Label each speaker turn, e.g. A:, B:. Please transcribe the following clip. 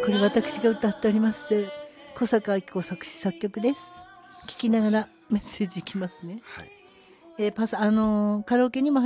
A: これ私が歌っております小坂明子作詞作曲です。聞きながらメッセージいきますね。
B: はい。
A: カラオケにも